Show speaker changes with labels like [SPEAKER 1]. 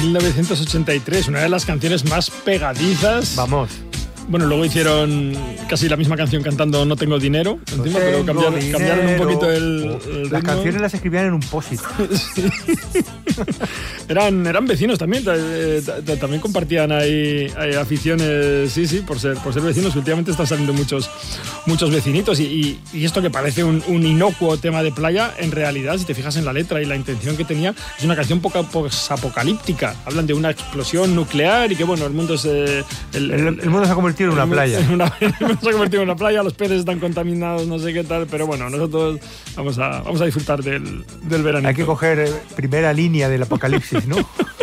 [SPEAKER 1] 1983, una de las canciones más pegadizas.
[SPEAKER 2] Vamos.
[SPEAKER 1] Bueno, luego hicieron casi la misma canción cantando No tengo dinero, encima, pero cambiaron un poquito el ritmo.
[SPEAKER 2] Las canciones las escribían en un post-it.
[SPEAKER 1] Sí. eran vecinos también, también compartían ahí aficiones, sí, por ser vecinos. Últimamente están saliendo muchos vecinitos y esto que parece un inocuo tema de playa, en realidad, si te fijas en la letra y la intención que tenía, es una canción poco apocalíptica. Hablan de una explosión nuclear y que, bueno, el mundo es...
[SPEAKER 2] El mundo se ha convertido en una playa.
[SPEAKER 1] El mundo se ha convertido en una playa, los peces están contaminados, no sé qué tal, pero bueno, nosotros vamos a disfrutar del verano.
[SPEAKER 2] Hay que coger primera línea del apocalipsis, ¿no?